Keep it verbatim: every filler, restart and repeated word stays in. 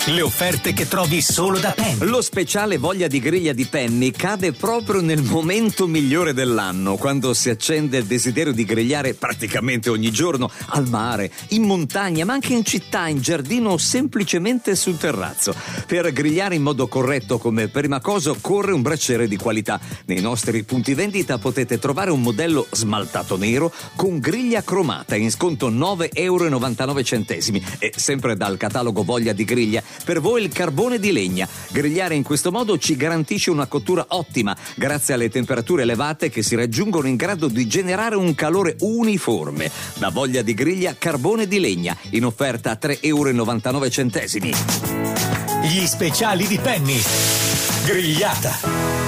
Le offerte che trovi solo da Penny. Lo speciale voglia di griglia di Penny cade proprio nel momento migliore dell'anno, quando si accende il desiderio di grigliare praticamente ogni giorno, al mare, in montagna, ma anche in città, in giardino o semplicemente sul terrazzo. Per grigliare in modo corretto, come prima cosa, occorre un braciere di qualità. Nei nostri punti vendita potete trovare un modello smaltato nero con griglia cromata in sconto nove virgola novantanove euro e sempre dal catalogo Voglia di Griglia per voi il carbone di legna. Grigliare in questo modo ci garantisce una cottura ottima grazie alle temperature elevate che si raggiungono in grado di generare un calore uniforme. Da Voglia di Griglia carbone di legna in offerta a tre virgola novantanove euro. Gli speciali di Penny. Grigliata.